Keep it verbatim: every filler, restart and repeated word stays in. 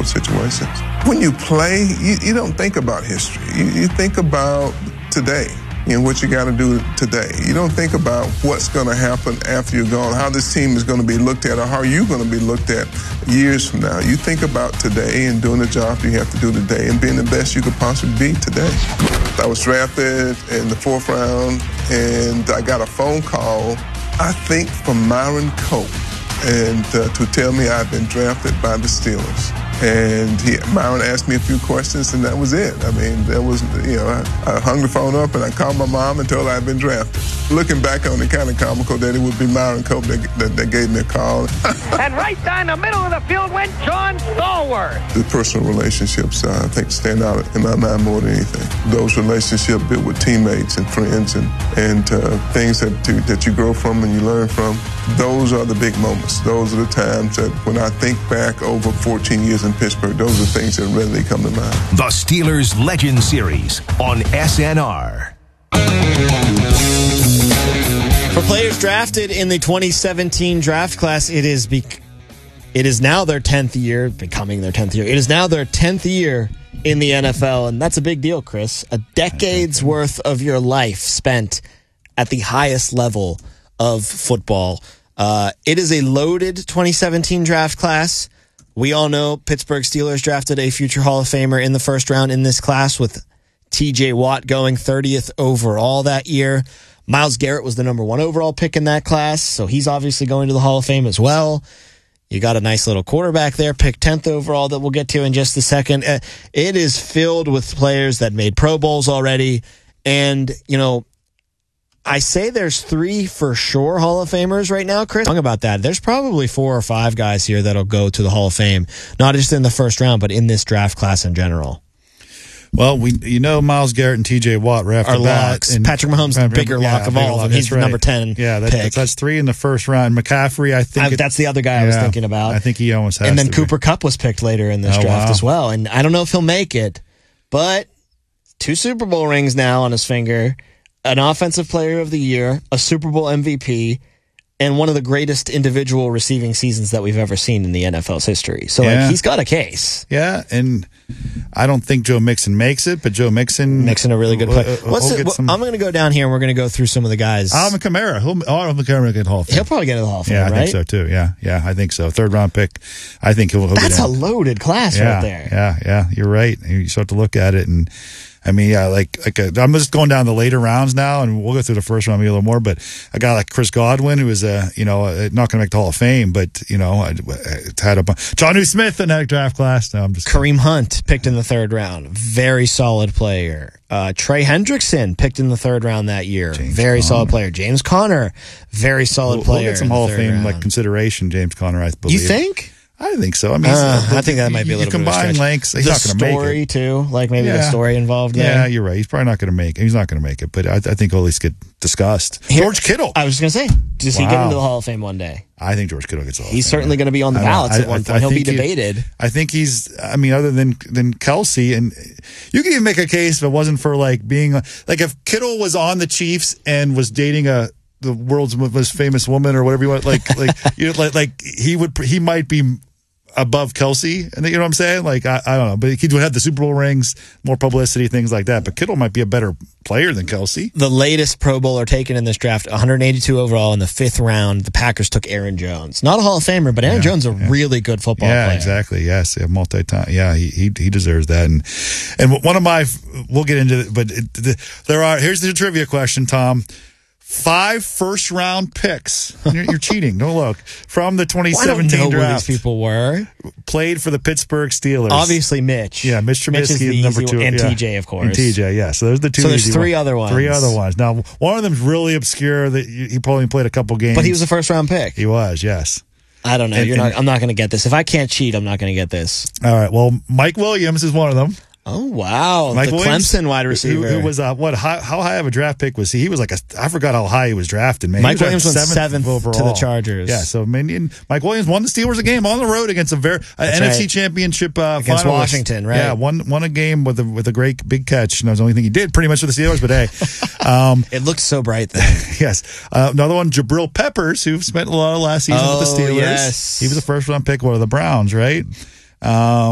those situations. When you play, you, you don't think about history. You, you think about today. You know, what you got to do today. You don't think about what's going to happen after you're gone, how this team is going to be looked at, or how you're going to be looked at years from now. You think about today and doing the job you have to do today and being the best you could possibly be today. I was drafted in the fourth round, and I got a phone call, I think, from Myron Cope, and uh, to tell me I'd been drafted by the Steelers. And he, Myron asked me a few questions, and that was it. I mean, that was, you know, I, I hung the phone up, and I called my mom and told her I'd been drafted. Looking back on it, kind of comical that it would be Myron Cope that, that, that gave me a call. And right down the middle of the field went John Stallworth. The personal relationships, uh, I think, stand out in my mind more than anything. Those relationships built with teammates and friends and, and uh, things that, to, that you grow from and you learn from, those are the big moments. Those are the times that when I think back over fourteen years in Pittsburgh, those are things that readily come to mind. The Steelers Legend Series on S N R. For players drafted in the twenty seventeen draft class, it is be- it is now their tenth year, becoming their tenth year. It is now their tenth year in the N F L, and that's a big deal, Chris. A decade's worth of your life spent at the highest level of football. Uh, it is a loaded twenty seventeen draft class. We all know Pittsburgh Steelers drafted a future Hall of Famer in the first round in this class, with T J Watt going thirtieth overall that year. Myles Garrett was the number one overall pick in that class, so he's obviously going to the Hall of Fame as well. You got a nice little quarterback there, picked tenth overall, that we'll get to in just a second. Uh, it is filled with players that made Pro Bowls already, and, you know, I say there's three for sure Hall of Famers right now, Chris. Wrong about that. There's probably four or five guys here that'll go to the Hall of Fame, not just in the first round, but in this draft class in general. Well, we you know Myles Garrett and T J Watt right off Our the bat. locks. And Patrick Mahomes, the bigger yeah, lock of all of them. He's the right. number ten Yeah, that, pick. That's, that's three in the first round. McCaffrey, I think. I, it, that's the other guy yeah, I was thinking about. I think he almost has And then to Cooper be. Kupp was picked later in this Oh, draft wow. as well. And I don't know if he'll make it, but two Super Bowl rings now on his finger, an Offensive Player of the Year, a Super Bowl M V P, and one of the greatest individual receiving seasons that we've ever seen in the N F L's history. So Yeah. like, he's got a case. Yeah, and I don't think Joe Mixon makes it, but Joe Mixon... Mixon a really good play. Uh, What's it, some, I'm going to go down here and we're going to go through some of the guys. Alvin Kamara. He'll, Alvin Kamara will get Hall of Fame. He'll probably get to the Hall of Fame, Yeah, I right? think so too. Yeah, yeah, I think so. Third round pick. I think he'll, he'll That's get a in. loaded class yeah, right there. Yeah, yeah, you're right. You start to look at it, and I mean, yeah, like, like a, I'm just going down the later rounds now, and we'll go through the first round maybe a little more. But a guy like Chris Godwin, who is a, you know, not going to make the Hall of Fame, but you know, I, I had a bunch. Johnny Smith in that draft class. No, I'm just Kareem Hunt picked in the third round, very solid player. Uh, Trey Hendrickson picked in the third round that year, James very Conner. solid player. James Conner, very solid we'll, player. We'll get some in the Hall of third Fame round. like consideration. James Conner, I believe. You think? I think so. I mean, Uh, he's- I think that might be a you little bit of a combine stretch. lengths. He's the not going to make story it. too, like maybe the Yeah. story involved there. Yeah, you're right. He's probably not going to make it. He's not going to make it, but I, I think he'll at least get discussed. Here- George Kittle. I was just going to say, does he get Wow. into the Hall of Fame one day? I think George Kittle gets all. He's certainly going to be on the I mean, ballots I- at one I- point. I He'll be think he- debated. I think he's. I mean, other than than Kelsey, and you can even make a case if it wasn't for like being like if Kittle was on the Chiefs and was dating a the world's most famous woman or whatever you want, like like you know, like like he would he might be above Kelsey, and you know what I'm saying? Like I, I don't know, but he would have the Super Bowl rings, more publicity, things like that. But Kittle might be a better player than Kelsey. The latest Pro Bowler taken in this draft, one eighty-two overall in the fifth round. The Packers took Aaron Jones, not a Hall of Famer, but Aaron Yeah, Jones a yeah. really good football Yeah, player. exactly. Yes, yeah, multi-time. Yeah, he, he he deserves that. And and one of my, we'll get into it, but it, the, there are. Here's the trivia question, Tom. Five first round picks. You're, you're cheating. No look from the twenty seventeen I don't know draft. where these people were. Played for the Pittsburgh Steelers. Obviously, Mitch. Yeah, Mitch Trubisky Mitch is the is number easy two, one, and yeah. T J, of course. And T J, yeah. So there's the two. So there's easy three ones. other ones. Three other ones. Now, one of them's really obscure. That he probably played a couple games, But he was a first round pick. He was, yes. I don't know. And- You're and- not. I'm not going to get this. If I can't cheat, I'm not going to get this. All right. Well, Mike Williams is one of them. Oh wow, Mike the Williams, Clemson wide receiver. Who, who was uh, what? How, how high of a draft pick was he? He was like a. I forgot how high he was drafted. Man, Mike He was Williams went seventh, seventh overall to the Chargers. Yeah, so Minion, Mike Williams won the Steelers a game on the road against a very uh, N F C right. Championship uh, Against finalist. Washington, right? Yeah, won won a game with a with a great big catch. And that was the only thing he did pretty much for the Steelers. But hey, um, It looked so bright then. yes, uh, another one, Jabril Peppers, who spent a lot of last season Oh, with the Steelers. yes. He was a first round pick, one of the Browns, right? Um,